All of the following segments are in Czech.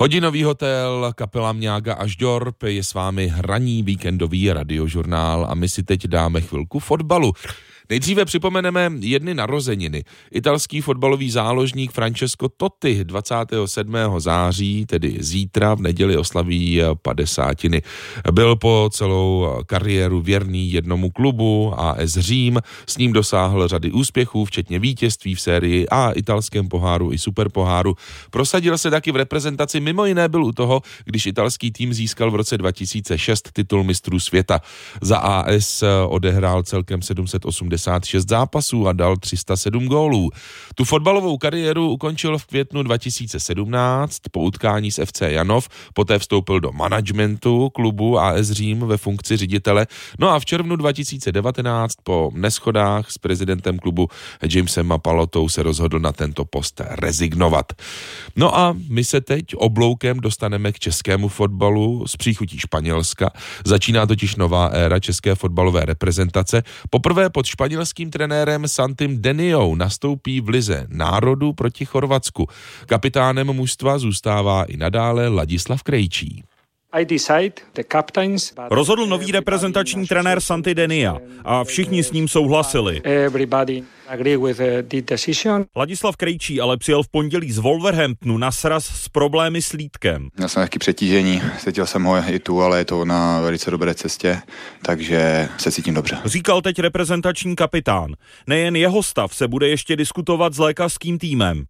Hodinový hotel, kapela Mňága až Dorp, je s vámi ranní víkendový radiožurnál a my si teď dáme chvilku fotbalu. Nejdříve připomeneme jedny narozeniny. Italský fotbalový záložník Francesco Totti 27. září, tedy zítra v neděli oslaví 50. Byl po celou kariéru věrný jednomu klubu AS Řím, s ním dosáhl řady úspěchů, včetně vítězství v sérii A, italském poháru i superpoháru. Prosadil se taky v reprezentaci, mimo jiné byl u toho, když italský tým získal v roce 2006 titul mistrů světa. Za AS odehrál celkem 786 zápasů a dal 307 gólů. Tu fotbalovou kariéru ukončil v květnu 2017 po utkání s FC Janov, poté vstoupil do managementu klubu AS Řím ve funkci ředitele, no a v červnu 2019 po neschodách s prezidentem klubu Jamesem Mapalotou se rozhodl na tento post rezignovat. No a my se teď obloukem dostaneme k českému fotbalu s příchutí Španělska. Začíná totiž nová éra české fotbalové reprezentace. Poprvé pod španělským trenérem Santim Deniou nastoupí v lize národů proti Chorvatsku. Kapitánem mužstva zůstává i nadále Ladislav Krejčí. Rozhodl nový reprezentační trenér Santi Denia a všichni s ním souhlasili. Ladislav Krejčí ale přijel v pondělí z Wolverhamptonu na sraz s problémy s lýtkem. Měl jsem nějaké přetížení, cítil jsem ho i tu, ale je to na velice dobré cestě, takže se cítím dobře. Říkal teď reprezentační kapitán. Nejen jeho stav se bude ještě diskutovat s lékařským týmem.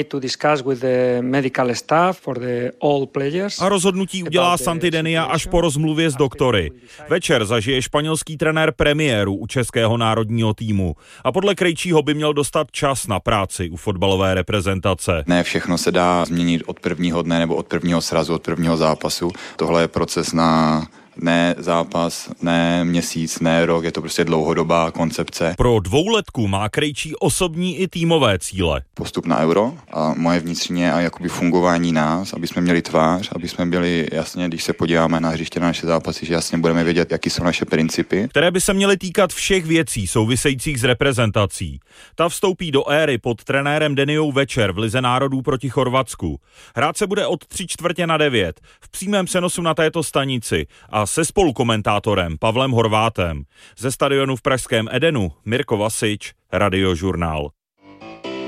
A rozhodnutí udělá Santi Denia až po rozmluvě s doktory. Večer zažije španělský trenér premiéru u českého národního týmu a podle Krejčího by měl dostat čas na práci u fotbalové reprezentace. Ne všechno se dá změnit od prvního dne nebo od prvního srazu, od prvního zápasu. Tohle je proces na ne zápas, ne měsíc, ne rok, je to prostě dlouhodobá koncepce. Pro dvouletku má Krejčí osobní i týmové cíle. Postup na Euro a moje vnitřně a jakoby fungování nás, aby jsme měli tvář, aby jsme byli jasně, když se podíváme na hřiště na naše zápasy, že jasně budeme vědět, jaký jsou naše principy. Které by se měly týkat všech věcí souvisejících s reprezentací. Ta vstoupí do éry pod trenérem Deniou večer v lize národů proti Chorvatsku. Hrát se bude od 8:45 v přímém přenosu na této stanici a se spolukomentátorem Pavlem Horvátem. Ze stadionu v pražském Edenu Mirko Vasič, Radiožurnál.